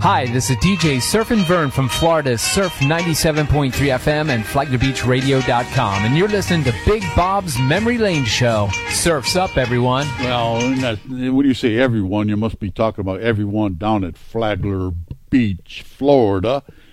Hi, this is DJ Surfin' Vern from Florida's Surf 97.3 FM and FlaglerBeachRadio.com, and you're listening to Big Bob's Memory Lane Show. Surf's up, everyone. Well, when you say everyone, you must be talking about everyone down at Flagler Beach, Florida.